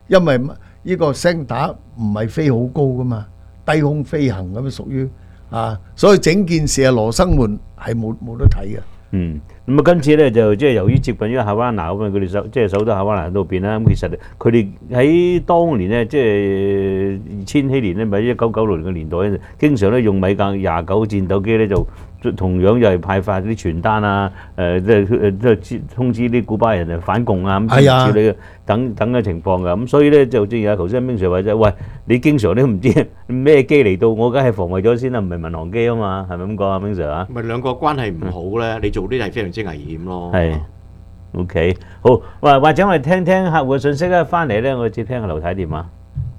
因為呢個聲打唔係飛好高噶嘛，低空飛行咁屬於所以整件事羅生門係冇得睇嘅。 咁今次咧就即係由於接近於夏灣拿咁佢哋首都夏灣拿嗰邊啦。咁其實佢哋喺當年咧，即係千禧年咧，咪1996年嘅年代咧，經常咧用米格29戰鬥機咧就同樣又係派發啲傳單啊，即係通知啲古巴人反共啊，咁之類嘅等嘅情況㗎。咁所以咧就正如阿頭先明 Sir 話啫，喂，你經常都唔知咩機嚟到，我梗係防衞咗先啦，唔係民航機啊嘛，係咪咁講啊，明 Sir 啊？ 咪兩個關係唔好咧，你做呢啲係非常之危險咯。 係 OK 好，或者我哋聽聽客戶嘅信息啦，翻嚟咧我哋接聽下劉太電話。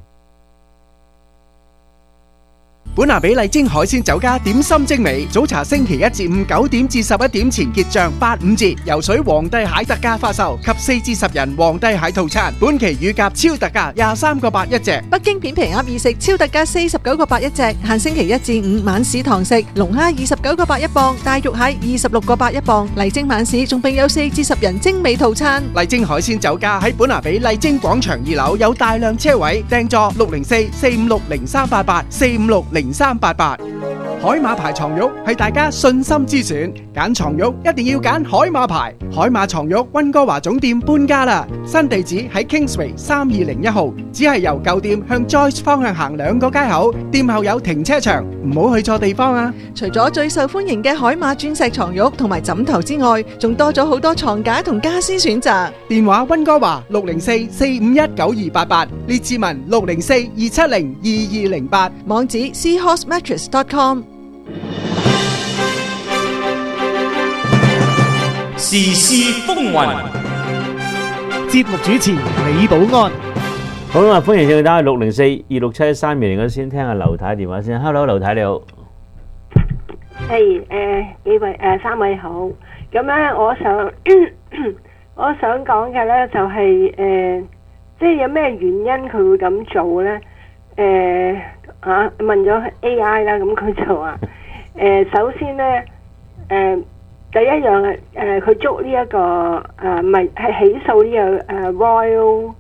本拿比麗晶海鮮酒家點心精美，早茶星期一至五9點至11點前結賬85折，游水皇帝蟹特價發售及4至10人皇帝蟹套餐，本期乳鴿超特價23個8一隻， 北京片皮鴨二食超特價49個8一隻，限星期一至五晚市堂食，龍蝦29個8一磅，大肉蟹26個8一磅，麗晶晚市仲並有4至10人精美套餐。 麗晶海鮮酒家喺本拿比麗晶廣場2樓有大量車位，訂座604-456-0388 456-0388。海馬牌床褥係大家信心之選，揀床褥一定要揀海馬牌。海馬床褥溫哥華總店搬家啦，新地址喺 Kingsway 3201號，只係由舊店向 Joyce 方向行2個街口，店後有停車場，唔好去錯地方啊！ 除咗最受歡迎嘅海馬鑽石床褥同埋枕頭之外，仲多咗好多床架同家私選擇。 電話溫哥華604-451-9288，列治文604-270-2208， 網址 seahorsemattress.com。 時事風雲， 節目主持李寶安。 好啦，歡迎你打去604-267-3200先聽下劉太電話先。Hello， 劉太你好。 係幾位3位好。咁咧，我想講嘅咧就係即係有咩原因佢會咁做咧？問咗 AI 啦，咁佢就話首先咧第一樣佢捉呢一個唔係起訴呢個Royal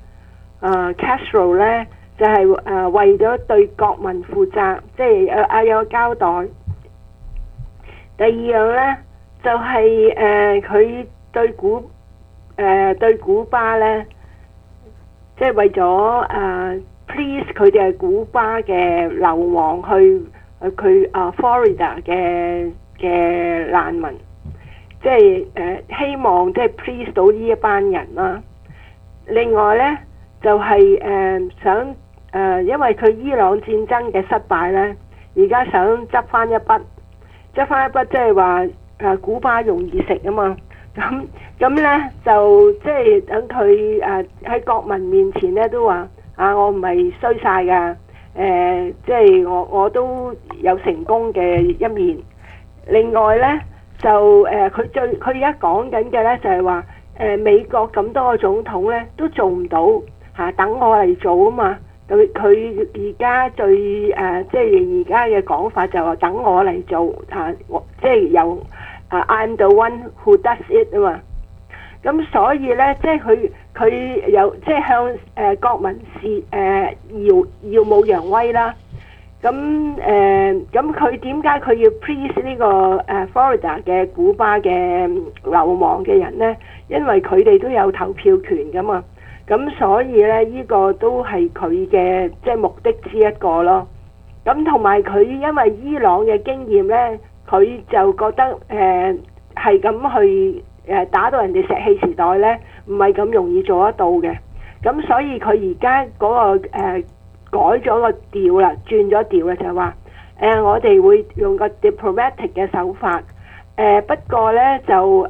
Castro 咧，就係為咗對國民負責，即係有個交代。第二樣咧就係佢對古巴咧，即係為咗please 佢哋係古巴嘅流亡去佢Florida 嘅難民，即係希望即係 please 到呢一班人啦。另外咧就係想因為佢伊朗戰爭嘅失敗咧，而家想執翻一筆，即係話古巴容易食啊嘛。咁咧就即係等佢喺國民面前咧都話我唔係衰晒㗎，即係我都有成功嘅一面。另外咧就佢而家講緊嘅咧就係話美國咁多個總統咧都做唔到等我嚟做啊嘛。佢而家最即係而家嘅講法就話等我嚟做即係由I'm the one who does it 啊嘛。咁所以咧即係佢有即係向國民耀武揚威啦。咁佢點解佢要 please 呢個Florida 嘅古巴嘅流亡嘅人呢？因為佢哋都有投票權噶嘛。咁所以咧呢個都係佢嘅即係目的之一個咯。咁同埋佢因為伊朗嘅經驗咧，佢就覺得係咁去打到人哋石器時代咧，唔係咁容易做得到嘅。咁所以佢而家嗰個改咗個調啦，轉咗調啦，就係話我哋會用個 diplomatic 嘅手法。不過咧就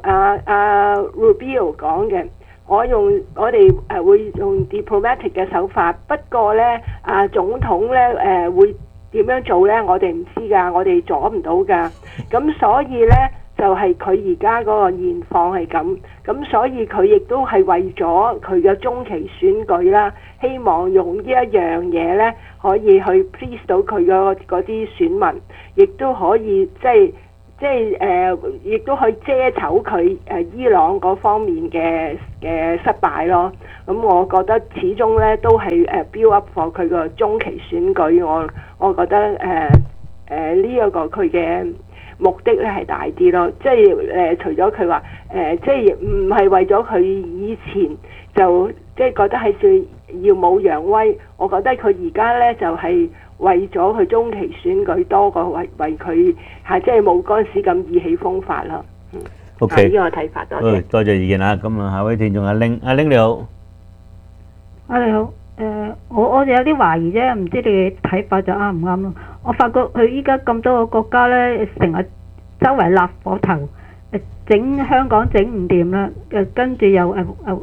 Rubio 講嘅，我哋會用 diplomatic 嘅手法。不過咧總統咧會點樣做咧？我哋唔知㗎，我哋阻唔到㗎。咁所以咧就係佢而家嗰個現況係咁。咁所以佢亦都係為咗佢嘅中期選舉啦，希望用呢一樣嘢咧，可以去 please 到佢嗰啲選民，亦都可以即即係亦都可以遮醜佢伊朗嗰方面嘅失敗咯。咁我覺得始終咧都係build up for 佢個中期選舉，我覺得呢一個佢嘅目的咧係大啲咯。即係除咗佢話即係唔係為咗佢以前就即係覺得係耀武揚威，我覺得佢而家咧就係為咗佢中期選舉多過為佢即係冇嗰陣時咁意氣風發啦。 OK， 呢個睇法，多謝。 多謝意見啊！咁啊，下位聽眾阿玲你好。 你好，我哋有啲懷疑啫，唔知你嘅睇法就啱唔啱咯。我發覺佢依家咁多個國家咧，成日周圍立火頭，整香港整唔掂啦，跟住又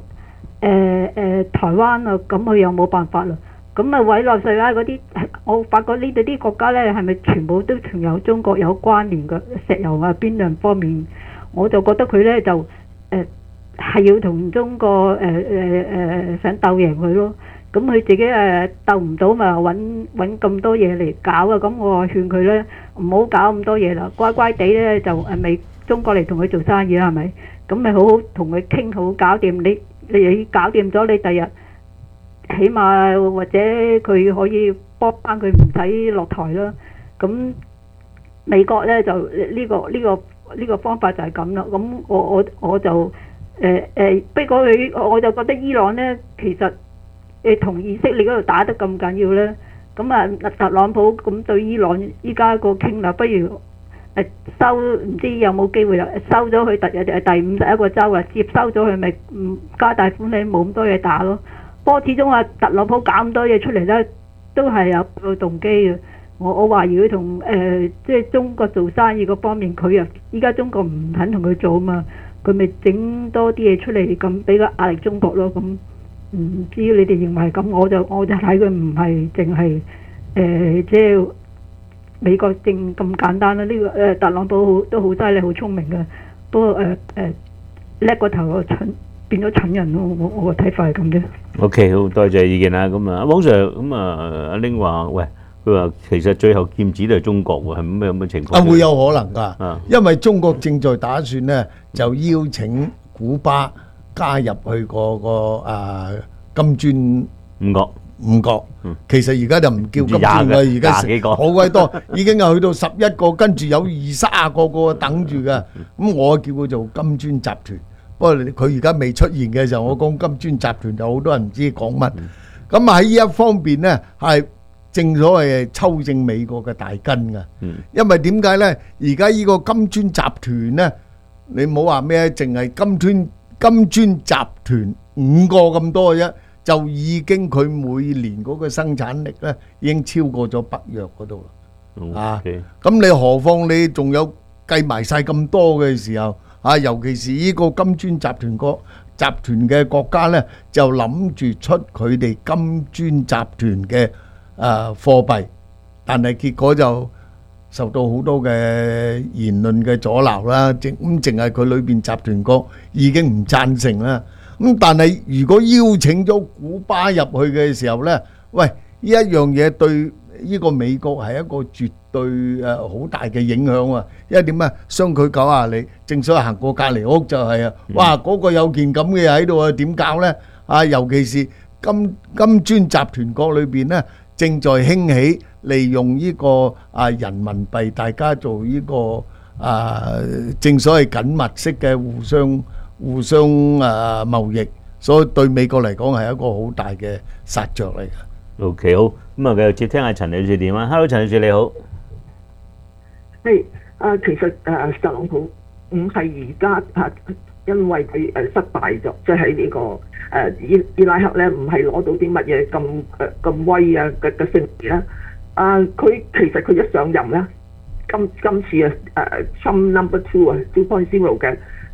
台灣啊，咁佢又冇辦法啦。咁啊委內瑞拉嗰啲，我發覺呢度啲國家咧，係咪全部都同有中國有關聯嘅石油啊邊兩方面？我就覺得佢咧就係要同中國想鬥贏佢咯。咁佢自己鬥唔到咪揾咁多嘢嚟搞啊！咁我勸佢咧唔好搞咁多嘢啦，乖乖地咧就咪中國嚟同佢做生意啦，係咪？咁咪好好同佢傾好搞掂，你搞掂咗，你第日起碼或者佢可以幫翻佢唔使落台啦。咁美國咧就呢個方法就係咁啦。咁我就不過我就覺得伊朗咧其實同以色列嗰度打得咁緊要咧，咁啊特朗普咁對伊朗依家個傾啦，不如收唔知有冇機會啦，收咗佢第51個州啊，接收咗佢咪加大款，你冇咁多嘢打咯。不過始終特朗普搞咁多嘢出嚟咧，都係有個動機嘅。我懷疑佢同即係中國做生意嗰方面，佢依家中國唔肯同佢做啊嘛，佢咪整多啲嘢出嚟，咁俾個壓力中國咯。咁唔知你哋認為咁，我就睇佢唔係淨係即係美國政咁簡單啦。呢個特朗普都好犀利，好聰明嘅，不過叻過頭個蠢變咗蠢人咯。我個睇法係咁啫。 OK， 好多謝意見啦。咁啊，汪 Sir，咁啊，阿玲話喂。佢話其實最後劍指都係中國喎，係咩咁嘅情況？ 會有可能㗎，因為中國正在打算咧，就邀請古巴加入去個金磚五國。其實而家就唔叫金磚啦，而家廿幾個好鬼多，已經係去到11個，跟住有20-30個等住嘅。咁我叫佢做金磚集團。不過佢而家未出現嘅時候，我講金磚集團就好多人唔知講乜。咁喺呢一方面咧係。正所謂抽正美國嘅大根㗎，因為點解呢？而家呢個金磚集團呢，你唔好話咩，淨係金磚集團5個咁多啫，就已經佢每年嗰個生產力呢已經超過咗北約嗰度啦。咁你何況你仲有計埋晒咁多嘅時候，尤其是呢個金磚集團嘅國家呢，就諗住出佢哋金磚集團嘅貨幣，但係結果就受到好多嘅言論嘅阻撓啦。淨係佢裏邊集團國已經唔贊成啦。咁但係如果邀請咗古巴入去嘅時候呢，喂，呢一樣嘢對呢個美國係一個絕對好大嘅影響啊！因為點啊，相距90里，正所謂行過隔離屋就係啊，哇！嗰個有件咁嘅嘢喺度啊，點搞呢？尤其是金磚集團國裏邊呢。正在興起利用呢個人民幣，大家做呢個正所謂緊密式嘅互相貿易，所以對美國嚟講係一個好大嘅殺著嚟嘅。 OK， 好，咁啊繼續接聽下陳女士電話。Hello， 陳女士你好。 係其實特朗普唔係而家因為佢失敗咗，即係呢個。伊拉克咧唔係攞到啲乜嘢咁威嘅勝利啦。佢其實佢一上任咧，今次Trump number 2 2.0 嘅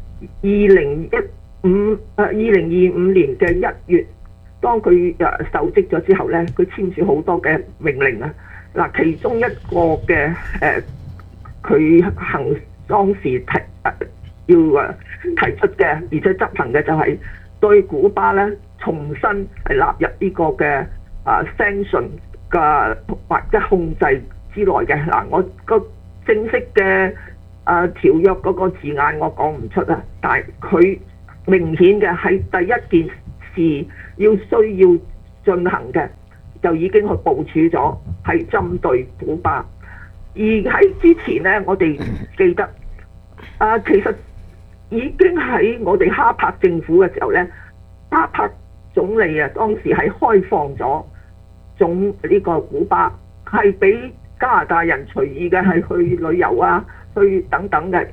2025年嘅1月，當佢受職咗之後咧，佢簽署好多嘅命令啊。嗱，其中一個嘅佢當時要提出嘅，而且執行嘅就係。對古巴咧重新係納入呢個嘅sanction 嘅或者控制之內嘅。嗱，我個正式嘅條約嗰個字眼我講唔出啊，但係佢明顯嘅係第一件事要需要進行嘅，就已經去部署咗，係針對古巴。而喺之前呢，我哋記得其實已經喺我哋哈柏政府嘅時候呢，哈柏總理啊當時係開放咗呢個古巴，係俾加拿大人隨意嘅係去旅遊啊，去等等嘅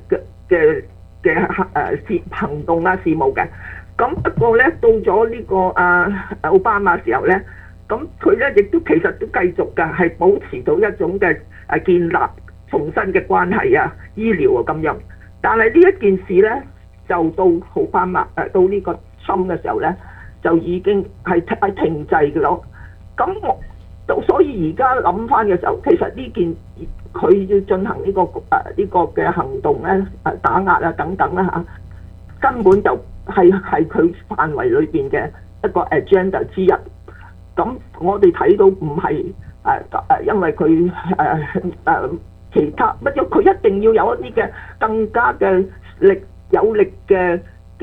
行動啊事務嘅。咁不過呢，到咗呢個奧巴馬時候呢，咁佢呢亦都其實都繼續嘅係保持到一種嘅建立重新嘅關係啊、醫療啊咁樣。但係呢一件事呢，就到奧巴馬到呢個侵嘅時候呢，就已經係停滯嘅咯。咁所以而家諗翻嘅時候，其實呢件佢要進行呢個嘅行動呢，打壓啊等等啦嚇，根本就係佢範圍裏邊嘅一個 agenda 之一。咁我哋睇到唔係因為佢其他乜嘢，佢一定要有一啲嘅更加嘅有力嘅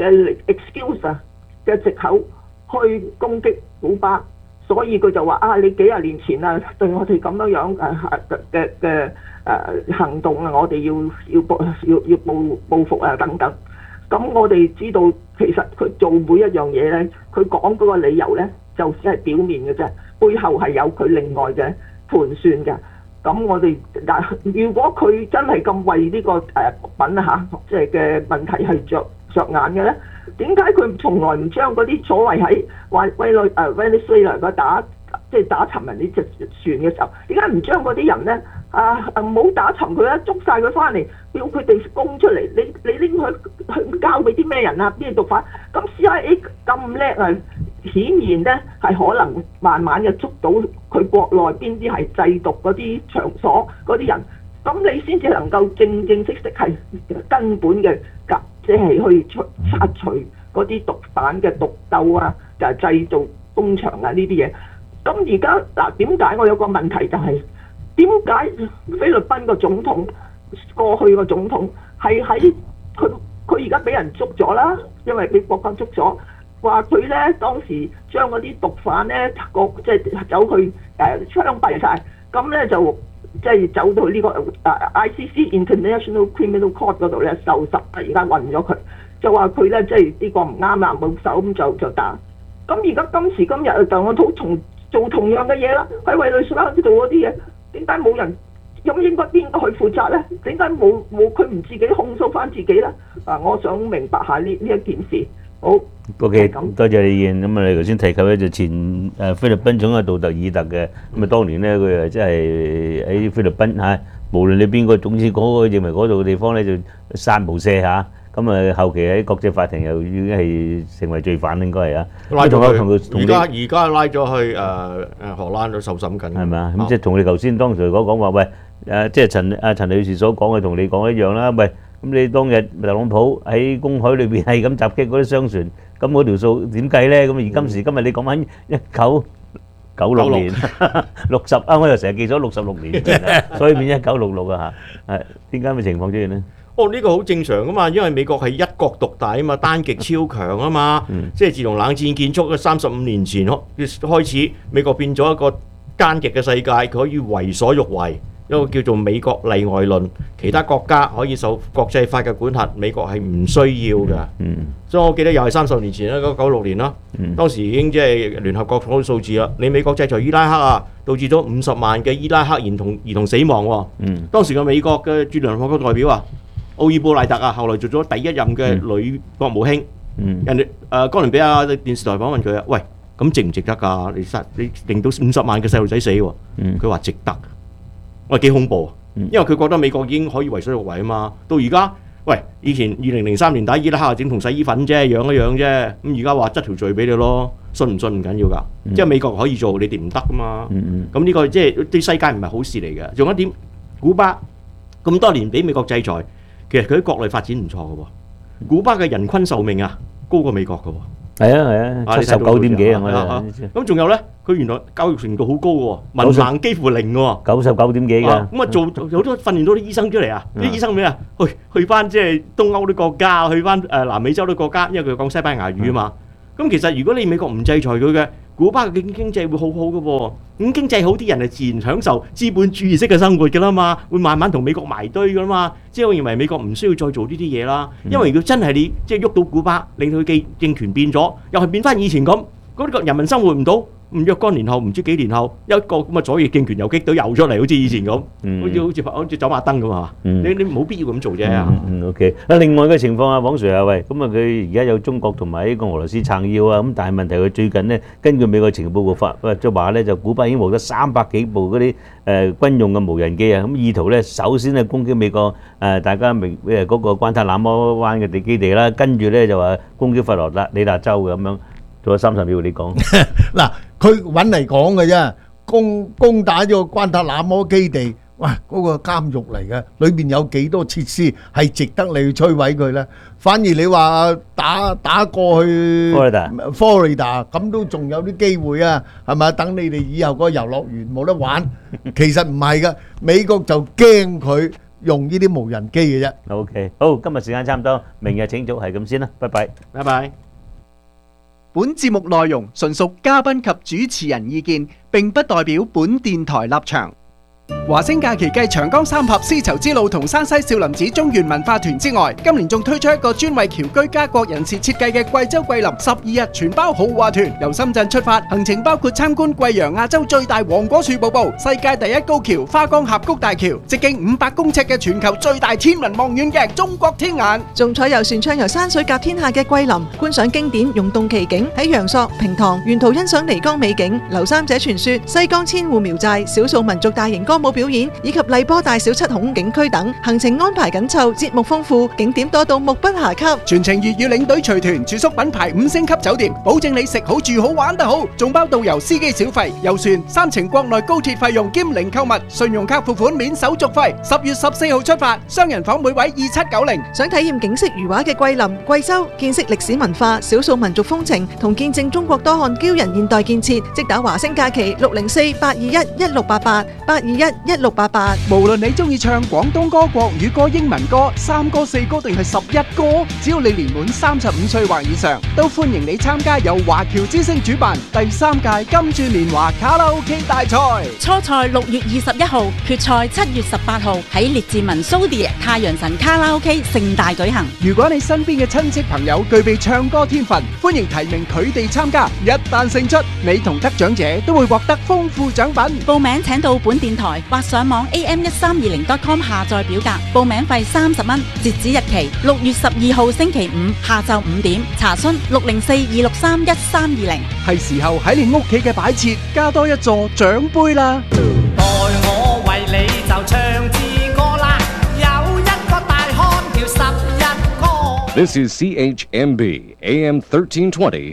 excuse 嘅藉口去攻擊古巴。所以佢就話你幾廿年前對我哋咁樣嘅行動啊，我哋要報復啊等等。咁我哋知道其實佢做每一樣嘢咧，佢講嗰個理由咧，就只係表面嘅啫，背後係有佢另外嘅盤算嘅。咁我哋如果佢真係咁為呢個品即係嘅問題係着眼嘅咧，點解佢從來唔將嗰啲所謂喺Venezuela 個打沉人呢隻船嘅時候，點解唔將嗰啲人咧唔好打沉佢啦，捉晒佢翻嚟，要佢哋供出嚟？你拎去交俾啲咩人啊？邊啲毒販？咁 CIA 咁叻啊，顯然咧係可能慢慢嘅捉到佢國內邊啲係製毒嗰啲場所嗰啲人，咁你先至能夠正式係根本嘅即係去殺除嗰啲毒販嘅毒鬥啊，就係製造工場啊呢啲嘢。咁而家點解我有個問題就係點解菲律賓個總統過去個總統係喺佢而家俾人捉咗啦，因為俾國家捉咗，話佢咧當時將嗰啲毒販咧即係走去槍斃晒，咁咧就即係走到呢個ICC International Criminal Court 嗰度咧受審，而家暈咗佢，就話佢咧即係呢個唔啱啦，冇手咁就打。咁而家今時今日就我做同樣嘅嘢啦，喺委內瑞拉做嗰啲嘢，點解冇人？咁應該邊個去負責咧？點解冇佢唔自己控訴翻自己咧？我想明白下呢一件事。好 ，OK，多謝你意見。咁你頭先提及咧就前菲律賓總統杜特爾特嘅，咁當年咧佢即係喺菲律賓無論你邊個，總之嗰個認為嗰度嘅地方咧就殺無赦嚇。咁後期喺國際法庭又已經係成為罪犯，應該係拉咗佢。而家拉咗去荷蘭都受審緊。係咪啊？咁即係同你頭先當時講話，喂即係陳女士所講嘅，同你講一樣啦。喂，咁你當日特朗普喺公海裏邊係咁襲擊嗰啲商船，咁嗰條數點計咧？咁而今時今日你講緊1996年60我又成日記咗66年，所以變1966啊嚇。點解咁嘅情況出現咧？ 呢個好正常噶嘛，因為美國係一國獨大啊嘛，單極超強啊嘛，即係自從冷戰結束嘅35年前開始，美國變咗一個單極嘅世界，佢可以為所欲為，一個叫做美國例外論，其他國家可以受國際法嘅管轄，美國係唔需要㗎。所以我記得又係30年前啦，1996年啦，當時已經即係聯合國講數字啦，你美國制裁伊拉克啊，導致咗50萬嘅伊拉克兒童死亡喎。當時嘅美國嘅駐聯合國代表啊，奧爾布賴特啊，後來做咗第一任嘅女國務卿。人哋哥倫比亞電視台訪問佢啊，喂，咁值唔值得㗎？你令到50萬嘅細路仔死喎。佢話值得。喂，幾恐怖啊！因為佢覺得美國已經可以為所欲為啊嘛。到而家，喂，以前2003年打伊拉克整同洗衣粉啫，樣一樣啫。咁而家話執條罪俾你咯，信唔信唔緊要㗎。即係美國可以做，你哋唔得㗎嘛。咁呢個即係對世界唔係好事嚟嘅。仲有一點，古巴咁多年俾美國制裁。其實佢喺國內發展唔錯嘅喎，古巴嘅人均壽命高過美國嘅喎。 係啊，79點幾啊，我哋咁仲有咧，佢原來教育程度好高嘅喎，文盲幾乎零喎。 99點幾㗎。 咁啊做好多訓練到啲醫生出嚟啊！啲醫生咩啊？去翻即係東歐啲國家，去翻南美洲啲國家，因為佢講西班牙語啊嘛。咁其實如果你美國唔制裁佢嘅，古巴嘅經濟會好好嘅喎。咁經濟好，啲人係自然享受資本主義式嘅生活㗎啦嘛，會慢慢同美國埋堆㗎啦嘛。即係我認為美國唔需要再做呢啲嘢啦，因為如果真係你即係喐到古巴，令佢嘅政權變咗，又係變翻以前咁，嗰啲個人民生活唔到。若干年後唔知幾年後，一個咁嘅左翼政權又激到又出嚟，好似以前咁，好似走馬燈咁啊！你冇必要咁做啫。 OK。另外嘅情況啊，黃 Sir 啊，喂，咁啊佢而家有中國同埋呢個俄羅斯撐腰啊，咁但係問題佢最近呢，根據美國情報局發，就話咧就古巴已經獲得300幾部嗰啲軍用嘅無人機啊，咁意圖咧首先係攻擊美國大家明嗰個關塔那摩灣嘅地基地啦，跟住咧就話攻擊佛羅里達州嘅咁樣。仲有30秒你講。 嗱，佢揾嚟講嘅啫，攻打咗個關塔那摩基地，哇！嗰個監獄嚟嘅，裏邊有幾多設施係值得你去摧毀佢咧？反而你話打過去佛羅里達咁都仲有啲機會啊，係咪？等你哋以後嗰個遊樂園冇得玩，其實唔係嘅，美國就驚佢用呢啲無人機嘅啫。 OK， 好，今日時間差唔多，明日請早係咁先啦，拜拜， 拜拜。 本節目內容純屬嘉賓及主持人意見，並不代表本電台立場。華星假期繼長江三峽絲綢之路同山西少林寺中原文化團之外，今年仲推出一個專為僑居家國人士設計嘅貴州桂林12日全包豪華團，由深圳出發，行程包括參觀貴陽亞洲最大黃果樹瀑布、世界第一高橋花崗峽谷大橋、直徑500公尺嘅全球最大天文望遠鏡中國天眼， 仲坐遊船暢遊山水甲天下嘅桂林，觀賞經典溶洞奇景，喺陽朔、平塘沿途欣賞漓江美景、劉三姐傳說、西江千戶苗寨、少數民族大型歌舞表演以及荔波大小7孔景區等，行程安排緊湊，節目豐富，景點多到目不暇給。 全程粵語領隊隨團，住宿品牌5星級酒店，保證你食好住好玩得好，仲包導遊司機小費、遊船3程國內高鐵費用兼零購物，信用卡付款免手續費。10月14號出發，雙人房每位2790。 想體驗景色如畫嘅桂林、貴州，見識歷史文化、少數民族風情，同見證中國多項驕人現代建設，即打華星假期604-821-1688 881-1688。 無論你中意唱廣東歌、國語歌、英文歌、3歌、4歌定係11歌，只要你年滿35歲或以上，都歡迎你參加由華僑之聲主辦第3屆金鑽年華卡拉 OK 大賽。 初賽6月21號，決賽7月18號喺列治文蘇迪太陽神卡拉 OK 盛大舉行。 如果你身邊嘅親戚朋友具備唱歌天分，歡迎提名佢哋參加。一旦勝出，你同得獎者都會獲得豐富獎品。 報名請到本電台或上網 am1320.com 下載表格，報名費30蚊，截止日期6月12號星期五下晝5點，查詢604-263-1320。 係時候喺你屋企嘅擺設加多一座獎杯啦！ 待我為你就唱支歌啦，有一個大漢叫11哥。 This is CHMB AM 1320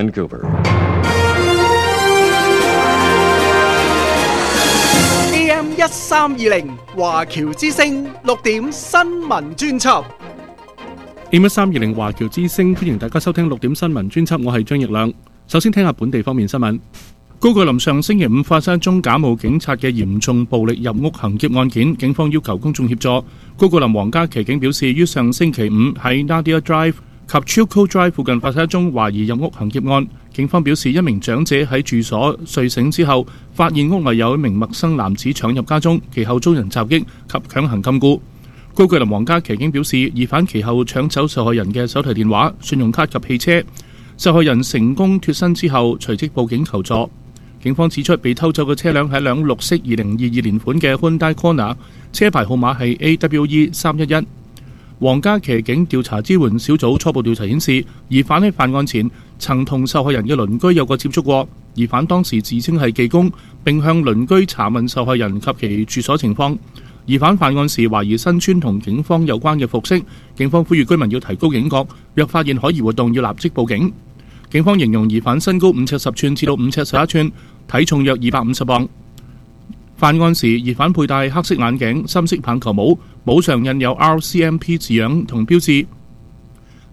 Vancouver。AM1320 華僑之聲6點新聞專輯。 AM1320 華僑之聲，歡迎大家收聽6點新聞專輯，我係張奕亮。首先聽下本地方面新聞。高桂林上星期五發生一宗假冒警察嘅嚴重暴力入屋行劫案件，警方要求公眾協助。高桂林皇家騎警表示，於上星期五喺 Nadia Drive 及 Chilco Drive 附近發生一宗懷疑入屋行劫案。警方表示，一名長者喺住所睡醒之後，發現屋內有一名陌生男子闖入家中，其後遭人襲擊及強行禁錮。高桂林皇家騎警表示，疑犯其後搶走受害人嘅手提電話、信用卡及汽車。受害人成功脫身之後，隨即報警求助。警方指出，被偷走嘅車輛係一輛綠色2022年款嘅 Hyundai Kona， 車牌號碼係 AWE311。皇家騎警調查支援小組初步調查顯示，疑犯喺犯案前曾同受害人嘅鄰居有過接觸過。疑犯當時自稱係技工，並向鄰居查問受害人及其住所情況。疑犯犯案時懷疑身穿同警方有關嘅服飾，警方呼籲居民要提高警覺，若發現可疑活動要立即報警。警方形容疑犯身高5尺10寸至到5尺11寸，體重約250磅。犯案時，疑犯佩戴黑色眼鏡、深色棒球帽，帽上印有 RCMP 字樣同標誌。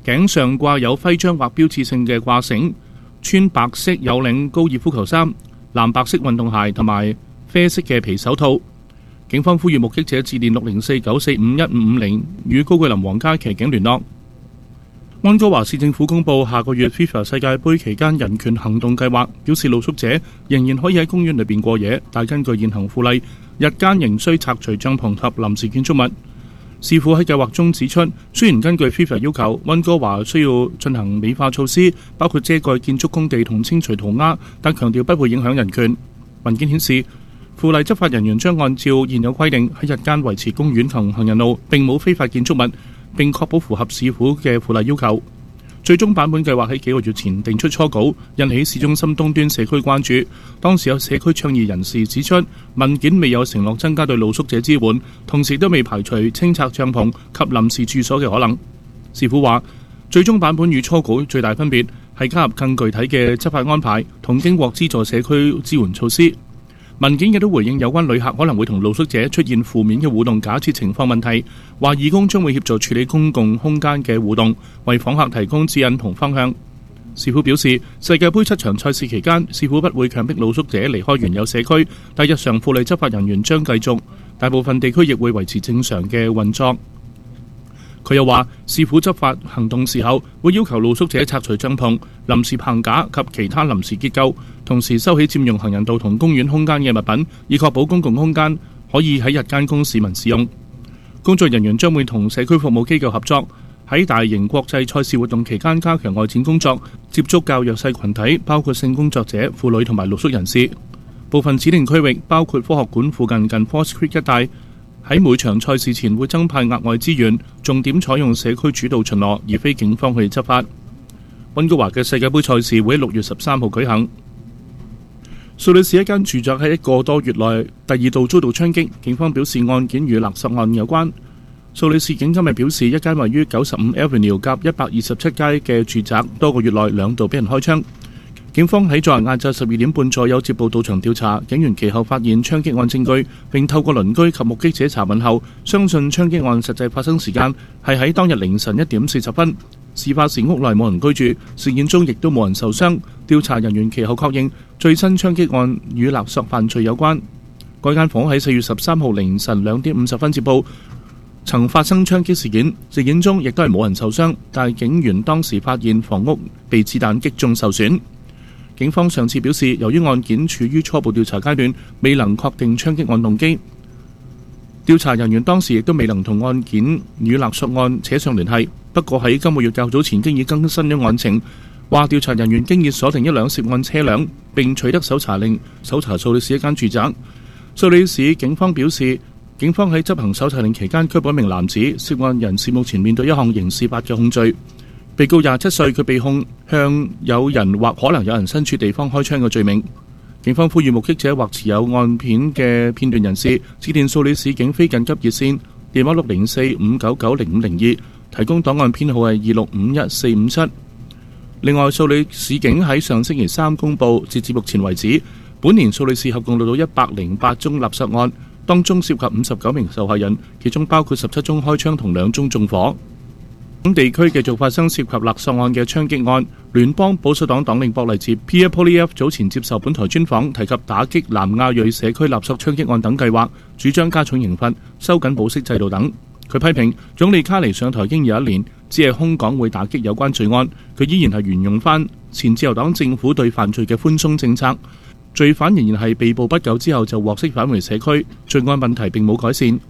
頸上掛有徽章或標誌性嘅掛繩，穿白色有領高爾夫球衫、藍白色運動鞋同埋啡色嘅皮手套。警方呼籲目擊者致電604-945-1550與高桂林皇家騎警聯絡。溫哥華市政府公布下個月 FIFA 世界盃期間人權行動計劃，表示露宿者仍然可以喺公園裏邊過夜，但根據現行附例，日間仍需拆除帳篷及臨時建築物。市府喺計劃中指出，雖然根據 FIFA 要求，溫哥華需要進行美化措施，包括遮蓋建築工地同清除塗鴉，但強調不會影響人權。文件顯示，附例執法人員將按照現有規定喺日間維持公園同行人路，並冇非法建築物，並確保符合市府嘅附例要求。最終版本計劃喺幾個月前定出初稿，引起市中心東端社區關注。當時有社區倡議人士指出，文件未有承諾增加對露宿者支援，同時都未排除清拆帳篷及臨時住所嘅可能。市府話，最終版本與初稿最大分別係加入更具體嘅執法安排同經獲資助社區支援措施。文件亦都回應有關旅客可能會同露宿者出現負面嘅互動假設情況問題，話義工將會協助處理公共空間嘅互動，為訪客提供指引同方向。市府表示，世界盃7場賽事期間，市府不會強迫露宿者離開原有社區，但日常附例執法人員將繼續，大部分地區亦會維持正常嘅運作。佢又話，市府執法行動時候會要求露宿者拆除帳篷、臨時棚架及其他臨時結構，同時收起佔用行人道同公園空間嘅物品，以確保公共空間可以喺日間供市民使用。工作人員將會同社區服務機構合作，喺大型國際賽事活動期間加強外展工作，接觸較弱勢群體，包括性工作者、婦女同埋露宿人士。部分指定區域，包括科學館附近 Force Creek 一帶，喺每場賽事前會增派額外資源，重點採用社區主導巡邏，而非警方去執法。溫哥華嘅世界盃賽事會喺6月13號舉行。蘇黎世一間住宅喺1個多月內第二度遭到槍擊，警方表示案件與勒索案有關。蘇黎世警今日表示，一間位於95 Avenue 夾127街嘅住宅多個月內2度俾人開槍。警方喺昨日晏晝12點半左右接報到場調查，警員其後發現槍擊案證據，並透過鄰居及目擊者查問後，相信槍擊案實際發生時間係喺當日凌晨1點40分。事發時屋內冇人居住，事件中亦都冇人受傷。調查人員其後確認最新槍擊案與勒索犯罪有關。該間房屋喺4月13號凌晨2點50分接報，曾發生槍擊事件，事件中亦都係冇人受傷，但係警員當時發現房屋被子彈擊中受損。警方上次表示，由於案件處於初步調查階段，未能確定槍擊案動機。調查人員當時亦都未能同案件與勒索案扯上聯繫。不過喺今個月較早前經已更新咗案情，話調查人員經已鎖定一輛涉案車輛，並取得搜查令，搜查蘇黎世一間住宅。蘇黎世警方表示，警方喺執行搜查令期間拘捕一名男子，涉案人士目前面對一項刑事法嘅控罪。被告27歲，佢被控向有人或可能有人身處地方開槍嘅罪名。警方呼籲目擊者或持有案片嘅片段人士致電蘇黎世警非緊急熱線電話604-599-0502，提供檔案編號係2651457。另外，蘇黎世警喺上星期3公佈，截至目前為止，本年蘇黎世合共錄到108宗勒索案，當中涉及59名受害人，其中包括17宗開槍同2宗縱火。等地區繼續發生涉及勒索案嘅槍擊案。聯邦保守黨黨領博勵治 Pierre Poilievre 早前接受本台專訪，提及打擊南亞裔社區勒索槍擊案等計劃，主張加重刑罰、收緊保釋制度等。佢批評總理卡尼上台已經有1年，只係空講會打擊有關罪案，佢依然係沿用翻前自由黨政府對犯罪嘅寬鬆政策，罪犯仍然係被捕不久之後就獲釋返回社區，罪案問題並冇改善。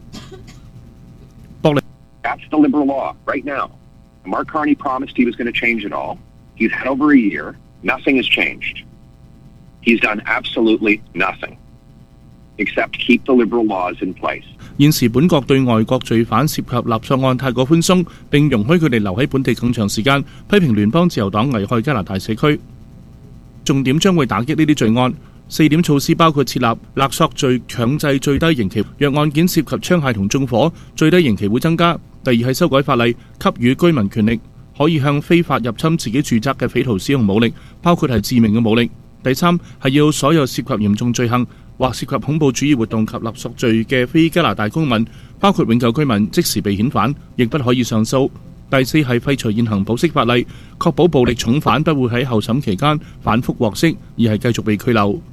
That's the liberal law right now. Mark Carney promised he was going to change it all. He's had over a year. Nothing has changed. He's done absolutely nothing except keep the liberal laws in place. 現時本國對外國罪犯涉及勒索案太過寬鬆，並容許佢哋留喺本地更長時間，批評聯邦自由黨危害加拿大社區。重點將會打擊呢啲罪案。4點措施包括設立勒索罪強制最低刑期，若案件涉及槍械同縱火，最低刑期會增加。第二係修改法例，給予居民權力，可以向非法入侵自己住宅嘅匪徒使用武力，包括係致命嘅武力。第三係要所有涉及嚴重罪行或涉及恐怖主義活動及勒索罪嘅非加拿大公民，包括永久居民，即時被遣返，亦不可以上訴。 第四係廢除現行保釋法例，確保暴力重犯不會喺候審期間反覆獲釋，而係繼續被拘留。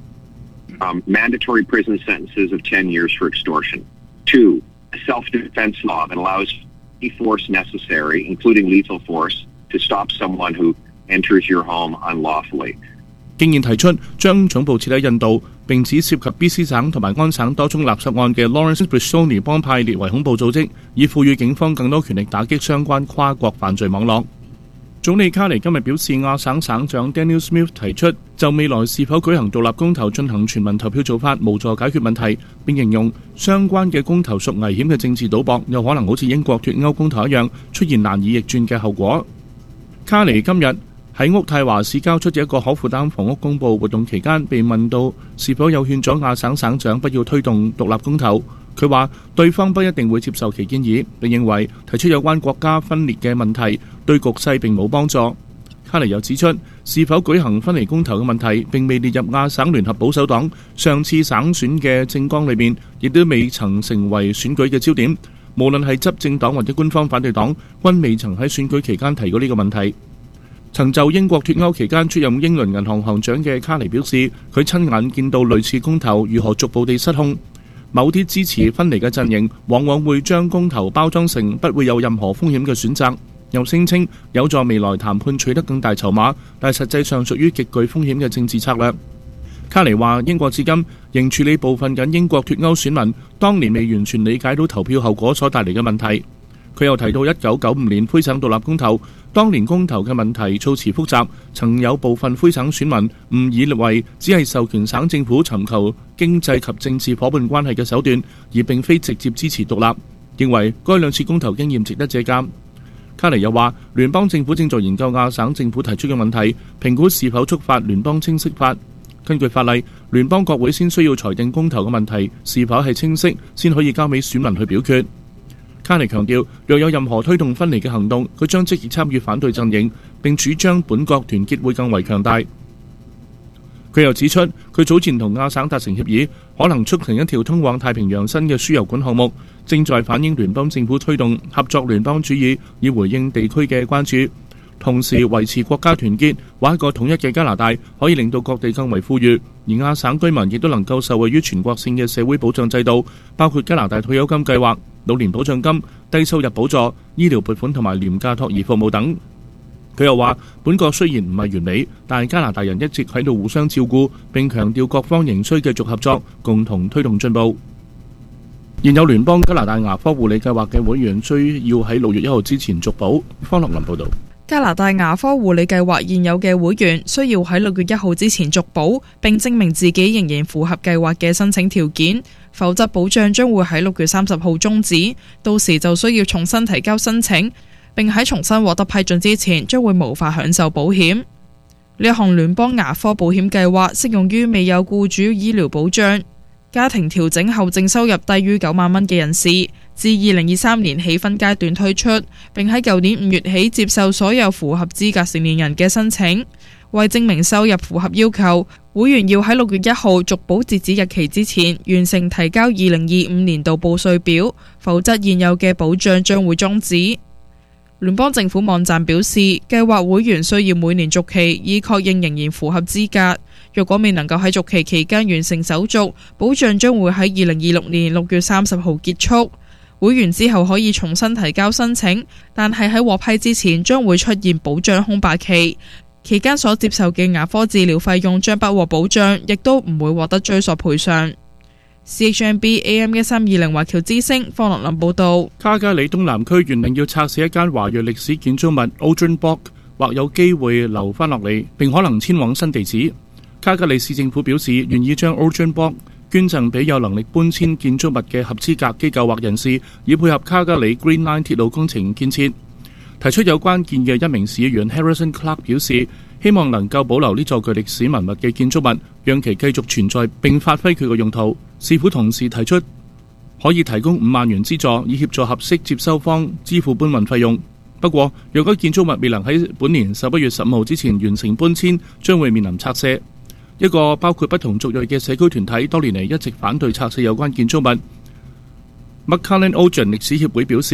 Mandatory prison sentences of 10 years for extortion. 2. A self-defense law that allows any force necessary, including lethal force, to stop someone who enters your home unlawfully. 竟然提出將總部設喺印度，並指涉及 BC 省同埋安省多宗勒索案嘅 Lawrence Bristoni 幫派列為恐怖組織，以賦予警方更多權力打擊相關跨國犯罪網絡。總理卡尼今日表示，亞省省長 Daniel Smith 提出就未來是否舉行獨立公投進行全民投票做法無助解決問題，並形容相關嘅公投屬危險嘅政治賭博，有可能好似英國脫歐公投一樣出現難以逆轉嘅後果。卡尼今日喺渥太華市交出嘅一個可負擔房屋公佈活動期間，被問到是否有勸咗亞省省長不要推動獨立公投，佢話對方不一定會接受其建議，並認為提出有關國家分裂嘅問題對局勢並冇幫助。卡尼又指出，是否舉行分離公投嘅問題並未列入亞省聯合保守黨上次省選嘅政綱裏面，亦都未曾成為選舉嘅焦點。無論係執政黨或者官方反對黨，均未曾喺選舉期間提過呢個問題。曾就英國脫歐期間出任英倫銀行行長嘅卡尼表示，佢親眼見到類似公投如何逐步地失控。某啲支持分離嘅陣營往往會將公投包裝成不會有任何風險嘅選擇，又聲稱有助未來談判取得更大籌碼，但實際上屬於極具風險嘅政治策略。卡尼話，英國至今仍處理部分緊英國脫歐選民當年未完全理解到投票後果所帶嚟嘅問題。佢又提到1995年灰省獨立公投，當年公投嘅問題措辭複雜，曾有部分灰省選民誤以為只係授權省政府尋求經濟及政治夥伴關係嘅手段，而並非直接支持獨立，認為該兩次公投經驗值得借鑑。卡尼又話，聯邦政府正在研究亞省政府提出嘅問題，評估是否觸發聯邦清晰法。根據法例，聯邦國會先需要裁定公投嘅問題是否係清晰，先可以交俾選民去表決。卡尼強調，若有任何推動分離嘅行動，佢將積極參與反對陣營，並主張本國團結會更為強大。佢又指出，佢早前同亞省達成協議，可能促成一條通往太平洋新嘅輸油管項目，正在反映聯邦政府推動合作聯邦主義，以回應地區嘅關注，同時維持國家團結，或一個統一嘅加拿大可以令到各地更為富裕，而亞省居民亦都能夠受惠於全國性嘅社會保障制度，包括加拿大退休金計劃、老年保障金、低收入補助、醫療撥款同埋廉價托兒服務等。佢又話，本國雖然唔係完美，但係加拿大人一直喺度互相照顧，並強調各方仍需繼續合作，共同推動進步。現有聯邦加拿大牙科護理計劃嘅會員需要喺6月1號之前續保。方樂林報導。 加拿大牙科護理計劃現有嘅會員需要喺6月1號之前續保，並證明自己仍然符合計劃嘅申請條件，否則保障將會喺6月30號終止，到時就需要重新提交申請，並喺重新獲得批准之前將會無法享受保險。呢一項聯邦牙科保險計劃適用於未有僱主醫療保障、家庭調整後淨收入低於9萬蚊嘅人士，自2023年起分階段推出，並喺舊年5月起接受所有符合資格成年人嘅申請。為證明收入符合要求，會員要喺6月1號續保截止日期之前完成提交2025年度報稅表，否則現有嘅保障將會終止。聯邦政府網站表示，計劃會員需要每年續期，以確認仍然符合資格。若果未能夠喺續期期間完成手續，保障將會喺2026年6月30號結束。會員之後可以重新提交申請，但係喺獲批之前將會出現保障空白期，期間所接受嘅牙科治療費用將不獲保障，亦都唔會獲得追索賠償。CHMB AM1320 華僑之聲方樂林報道。 卡加里東南區原定要拆卸一間華裔歷史建築物 Audrey Borg， 或有機會留返落嚟，並可能遷往新地址。卡加里市政府表示願意將 Audrey Borg捐贈俾有能力搬遷建築物嘅合資格機構或人士，以配合卡加里 Green Line 鐵路工程建設。提出有關建議嘅一名市議員 Harrison Clark 表示，希望能夠保留呢座具歷史文物嘅建築物，讓其繼續存在並發揮佢嘅用途。市府同時提出可以提供5萬元資助，以協助合適接收方支付搬運費用。不過，若果建築物未能喺本年11月15號之前完成搬遷，將會面臨拆卸。一個包括不同族裔嘅社區團體多年嚟一直反對拆卸有關建築物。McCullen Ogen 歷史協會表示，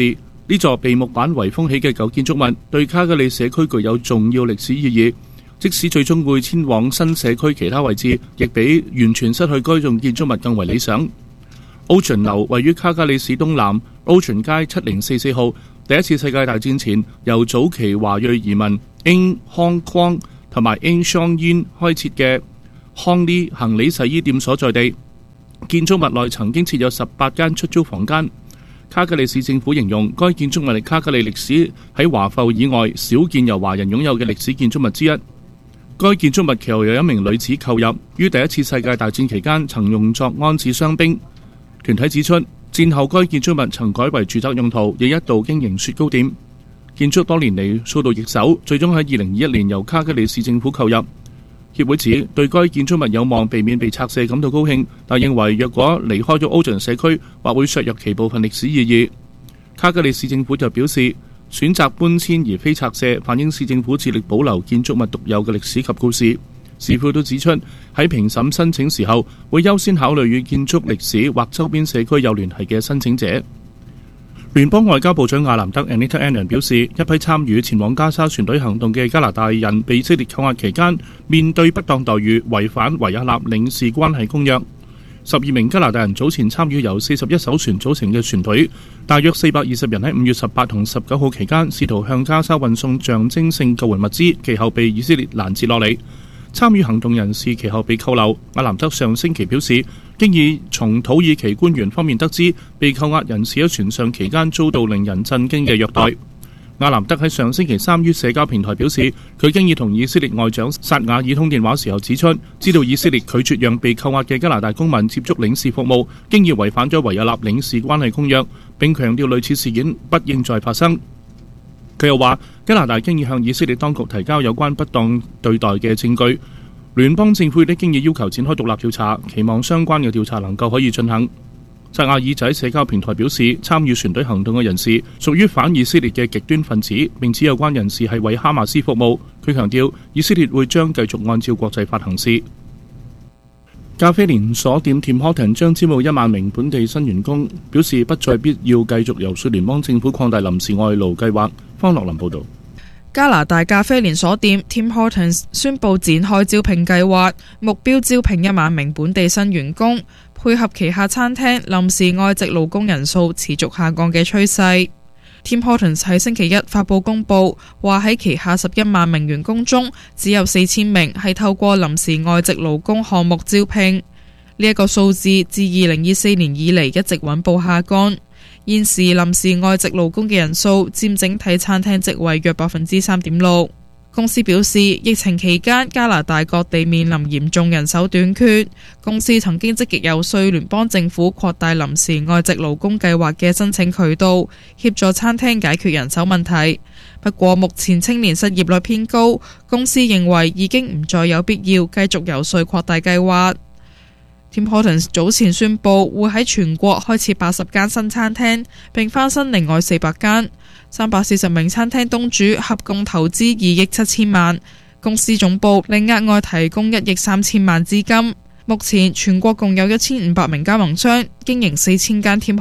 呢座被木板圍封起嘅舊建築物對卡加利社區具有重要歷史意義，即使最終會遷往新社區其他位置，亦比完全失去該棟建築物更為理想。Ocean 樓位於卡加利市東南 Ocean 街7044號，第一次世界大戰前由早期華裔移民 In Hong Kong 同埋 In Shong Yin 開設嘅 Hong Li 行李洗衣店所在地。建築物內曾經設有18間出租房間。卡加利市政府形容該建築物係卡加利歷史喺華埠以外少見由華人擁有嘅歷史建築物之一。該建築物其後有一名女子購入，於第一次世界大戰期間曾用作安置傷兵。團體指出，戰後該建築物曾改為住宅用途，亦一度經營雪糕店。建築多年嚟遭到易手，最終喺2021年由卡加利市政府購入。協會指對該建築物有望避免被拆卸感到高興，但認為若果離開咗 Ocean 社區，或會削弱其部分歷史意義。卡加利市政府就表示，選擇搬遷而非拆卸，反映市政府致力保留建築物獨有嘅歷史及故事。市府都指出，喺評審申請時候，會優先考慮與建築歷史或周邊社區有聯繫嘅申請者。聯邦外交部長亞蘭德 Anita Annan 表示，一批參與前往加沙船隊行動嘅加拿大人被以色列扣押期間，面對不當待遇，違反維也納領事關係公約。12名加拿大人早前參與由41艘船組成嘅船隊，大約420人喺5月18同19號期間試圖向加沙運送象徵性救援物資，其後被以色列攔截落嚟。參與行動人士其後被扣留。阿蘭德上星期表示，經已從土耳其官員方面得知，被扣押人士喺船上期間遭到令人震驚嘅虐待。阿蘭德喺上星期三於社交平台表示，佢經已同以色列外長薩瓦爾通電話時候指出，知道以色列拒絕讓被扣押嘅加拿大公民接觸領事服務，經已違反咗維也納領事關係公約，並強調類似事件不應再發生。佢又話，加拿大經已向以色列當局提交有關不當對待嘅證據，聯邦政府亦都經已要求展開獨立調查，期望相關嘅調查能夠可以進行。薩亞爾就喺社交平台表示，參與船隊行動嘅人士屬於反以色列嘅極端分子，並指有關人士係為哈馬斯服務。佢強調，以色列會將繼續按照國際法行事。咖啡連鎖店 Tim Hortons 將招募1萬名本地新員工，表示不再必要繼續遊說聯邦政府擴大臨時外勞計劃。方樂林報導。 加拿大咖啡連鎖店 Tim Hortons 宣布展開招聘計劃，目標招聘1萬名本地新員工，配合旗下餐廳臨時外籍勞工人數持續下降嘅趨勢。Tim Hortons 喺星期一發佈公佈，話喺旗下11萬名員工中，只有4000名係透過臨時外籍勞工項目招聘。呢一個數字自2024年以嚟一直穩步下降。現時臨時外籍勞工嘅人數佔整體餐廳職位約 3.6%。公司表示，疫情期間加拿大各地面臨嚴重人手短缺，公司曾經積極遊說聯邦政府擴大臨時外籍勞工計劃嘅申請渠道，協助餐廳解決人手問題。不過目前青年失業率偏高，公司認為已經唔再有必要繼續遊說擴大計劃。Tim Hortons 早前宣布會喺全國開設80間新餐廳，並翻新另外400間。340名餐廳東主合共投資2億7千萬，公司總部另額外提供1億3千萬資金。目前全國共有1500名加盟商，經營4000間 Tim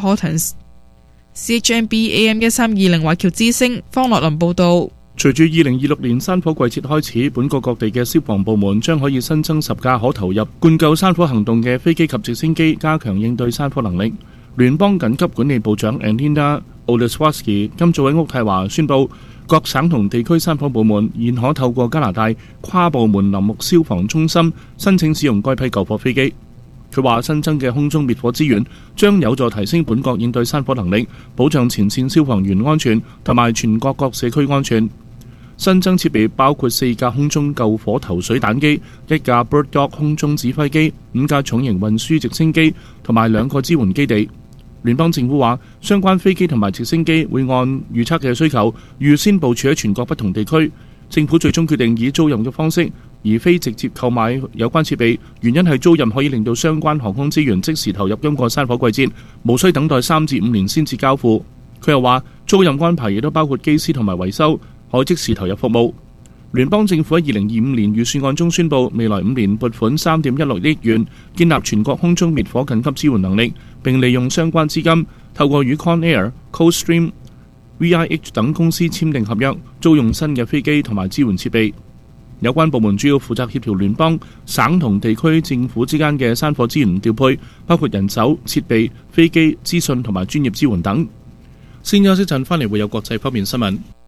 Hortons。CHMB AM1320 華僑之聲方樂林報導。 隨住2026年山火季節開始，本國各地嘅消防部門將可以新增10架可投入灌救山火行動嘅飛機及直升機，加強應對山火能力。聯邦緊急管理部長 Antina Oleswarsky 今早喺渥太華宣布，各省同地區山火部門現可透過加拿大跨部門林木消防中心申請使用該批救火飛機。佢話新增嘅空中滅火資源將有助提升本國應對山火能力，保障前線消防員安全同埋全國各社區安全。新增設備包括4架空中救火投水彈機、1架 Bird Dog 空中指揮機、5架重型運輸直升機同埋2個支援基地。聯邦政府話，相關飛機同埋直升機會按預測嘅需求預先部署喺全國不同地區。政府最終決定以租賃嘅方式，而非直接購買有關設備，原因係租賃可以令到相關航空資源即時投入今個山火季節，無需等待3至5年先至交付。佢又話，租賃安排亦都包括機師同埋維修，可即時投入服務。聯邦政府喺2025年預算案中宣布，未來5年撥款3.16億元，建立全國空中滅火緊急支援能力，並利用相關資金，透過與 Con Air、Coldstream、 VIH 等公司簽訂合約，租用新嘅飛機同埋支援設備。有關部門主要負責協調聯邦、省同地區政府之間嘅山火資源調配，包括人手、設備、飛機、資訊同埋專業支援等。先休息陣，翻嚟會有國際方面新聞。